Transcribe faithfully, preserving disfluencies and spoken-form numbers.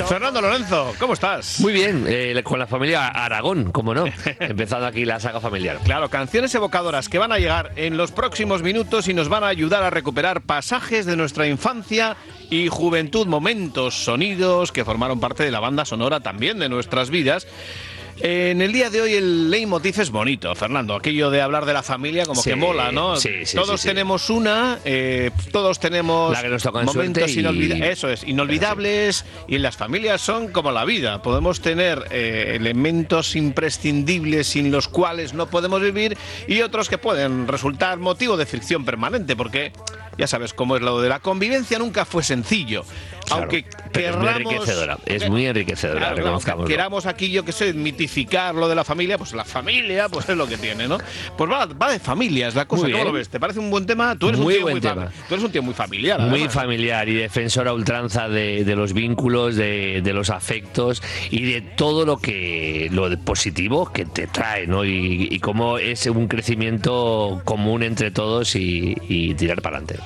Fernando Lorenzo, ¿cómo estás? Muy bien, eh, con la familia Aragón, como no, empezando aquí la saga familiar. Claro, canciones evocadoras que van a llegar en los próximos minutos y nos van a ayudar a recuperar pasajes de nuestra infancia y juventud, momentos, sonidos que formaron parte de la banda sonora también de nuestras vidas. En el día de hoy el leitmotiv es bonito, Fernando, aquello de hablar de la familia como sí, que mola, ¿no? Sí, sí, todos sí, tenemos sí. una, eh, todos tenemos la que nos toca en momentos suerte y... inolvida- eso es, inolvidables, y las familias son como la vida, podemos tener eh, elementos imprescindibles sin los cuales no podemos vivir y otros que pueden resultar motivo de fricción permanente, porque ya sabes cómo es lo de la convivencia, nunca fue sencillo. Claro, aunque pero querramos, es muy enriquecedora, es muy enriquecedora, claro, reconozcámoslo. Queramos aquí, yo que sé, mitificar lo de la familia, pues la familia pues es lo que tiene, ¿no? Pues va, va de familias la cosa, Muy ¿cómo bien. lo ves? ¿Te parece un buen tema? Tú eres Muy un tío buen muy tema. fam- Tú eres un tío muy familiar, Muy además. familiar y defensor a ultranza de, de los vínculos, de, de los afectos y de todo lo que lo de positivo que te trae, ¿no? Y, y cómo es un crecimiento común entre todos y, y tirar para adelante.